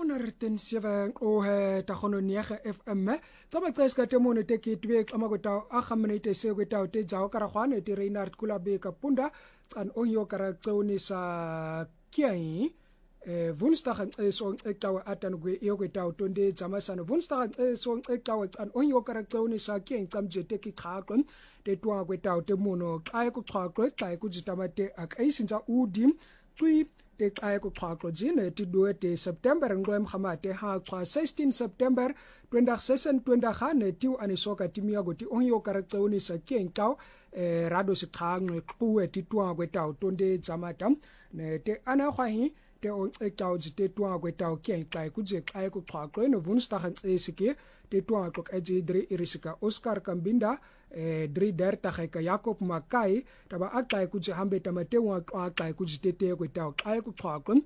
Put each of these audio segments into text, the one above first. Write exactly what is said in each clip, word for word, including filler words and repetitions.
honderd en sewe o he tagono nege F M tsaba tseska temone te ke tbe xama go ta a khamnete se go ta te tsaw kara khwane te Reinhard Kulabe ka punda tsan onyo kara tsoni sa kiai eh Woensdag so ektawe atan go e go ta tonde jamasana Woensdag so ektawe tsan onyo kara tsoni sa kiai tsamje te ki khaqon te twa go ta te mono xa go xaqo xa go jitamate akayisinza udi tswi te xa go xaqo jine ti do te September ngwem khamate ha twa sixteen September twenty twenty-six ti anisoka timia go ti onyo karatsoni sa kenkao eh rado se xangwe xuwe ti twa go ta tonde jamata ne te ana khwahi te o xeqao te twa go ta kenkai ku je xa go xaqo no Woensdag esike te twa go eji drie irisika Oscar Kambinda eh drie dertig ka Jacob Makai taba akai ku je hambe tamate wa akai ku je te go ta xa go xaqo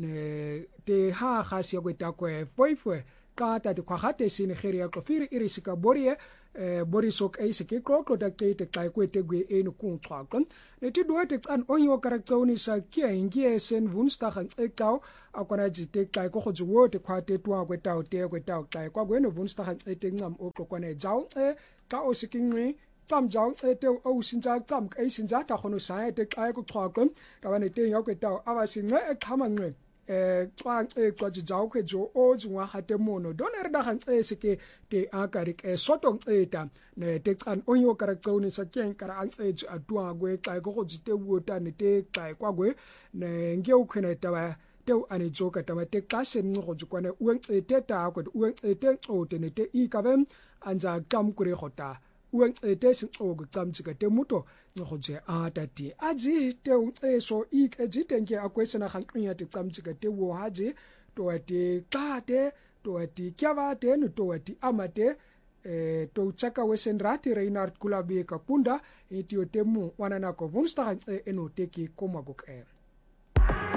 ne te ha khasi go ta ko foifwe ka ta te khate sin khiria ko firi irisika borie eh borisok eisike ko ko da te te kai ko te gwe eno kun xaqon ne ti do te an onyo karaktoni sa kia ingie sen Woensdag an ekau akona ji te kai ko go wo te khate twa go ta te go ta kai kwa go no Woensdag an te ngam o ko kone jaw e ka o sikingwe tsam jaw e te o sinja tsam kai sinja ta khono sa te kai ko xaqon ta bane te yo ko ta aba sinwe e khamangwe eh twa e twa jaw ke jo o jwa hate mono doner da han e seke te akarik e soto eta ne te kan onyo karaktoni sa ken kara an e atwa gwe kai go go jite wota ne te kai kwa gwe ne nge u khene ta te ani joka ta te klase ngo go kwane u e te ta ko u e te o te ne te i ka bem anja kam kure khota u e te sin o go tsam tsika te muto go je ata ti aji te u e so i ke jitenke akwesena khanknya te tsam tsika te wo haji to ati kate to ati kyavate no to ati amate eh to tsaka wesen rati Reinhard Kulabe ka punda etio temu wanana ko Woensdag eno teki koma go e